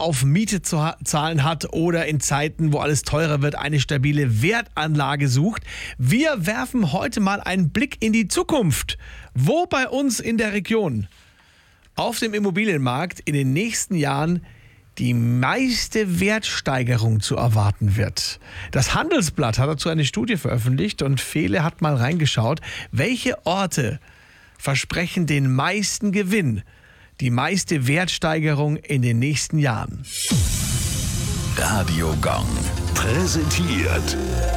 auf Miete zu zahlen hat oder in Zeiten, wo alles teurer wird, eine stabile Wertanlage sucht. Wir werfen heute mal einen Blick in die Zukunft. Wo bei uns in der Region auf dem Immobilienmarkt in den nächsten Jahren die meiste Wertsteigerung zu erwarten wird. Das Handelsblatt hat dazu eine Studie veröffentlicht und Fele hat mal reingeschaut, welche Orte versprechen den meisten Gewinn, die meiste Wertsteigerung in den nächsten Jahren. Radio Gong präsentiert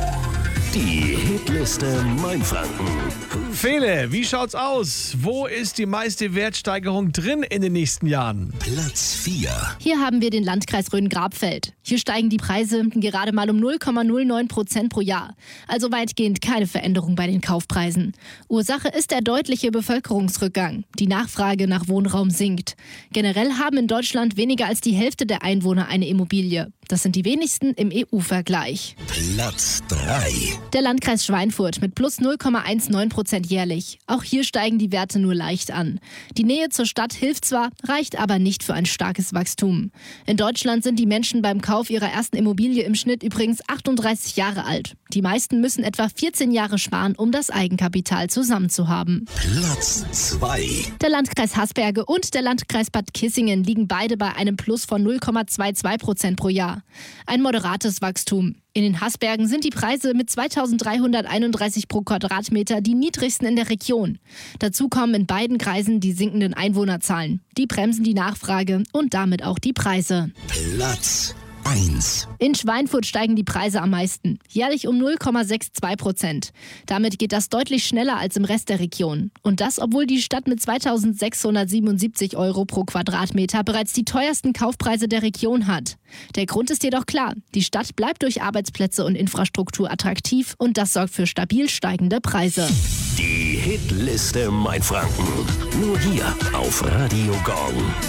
die Hitliste Mainfranken. Fele, wie schaut's aus? Wo ist die meiste Wertsteigerung drin in den nächsten Jahren? Platz 4. Hier haben wir den Landkreis Rhön-Grabfeld. Hier steigen die Preise gerade mal um 0,09% pro Jahr. Also weitgehend keine Veränderung bei den Kaufpreisen. Ursache ist der deutliche Bevölkerungsrückgang. Die Nachfrage nach Wohnraum sinkt. Generell haben in Deutschland weniger als die Hälfte der Einwohner eine Immobilie. Das sind die wenigsten im EU-Vergleich. Platz 3. Der Landkreis Schweinfurt mit plus 0,19% jährlich. Auch hier steigen die Werte nur leicht an. Die Nähe zur Stadt hilft zwar, reicht aber nicht für ein starkes Wachstum. In Deutschland sind die Menschen beim Kauf ihrer ersten Immobilie im Schnitt übrigens 38 Jahre alt. Die meisten müssen etwa 14 Jahre sparen, um das Eigenkapital zusammen zu haben. Platz 2. Der Landkreis Hasberge und der Landkreis Bad Kissingen liegen beide bei einem Plus von 0,22% pro Jahr. Ein moderates Wachstum. In den Hasbergen sind die Preise mit 2.331 pro Quadratmeter die niedrigsten in der Region. Dazu kommen in beiden Kreisen die sinkenden Einwohnerzahlen. Die bremsen die Nachfrage und damit auch die Preise. Platz 1. In Schweinfurt steigen die Preise am meisten, jährlich um 0,62%. Damit geht das deutlich schneller als im Rest der Region. Und das, obwohl die Stadt mit 2.677 Euro pro Quadratmeter bereits die teuersten Kaufpreise der Region hat. Der Grund ist jedoch klar, die Stadt bleibt durch Arbeitsplätze und Infrastruktur attraktiv und das sorgt für stabil steigende Preise. Die Hitliste Mainfranken. Nur hier auf Radio Gong.